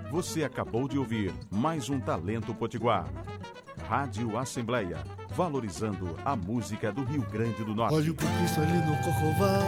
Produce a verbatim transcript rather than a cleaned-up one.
Você acabou de ouvir mais um Talento Potiguar. Rádio Assembleia, valorizando a música do Rio Grande do Norte. Olha o Cristo ali no Corcovado.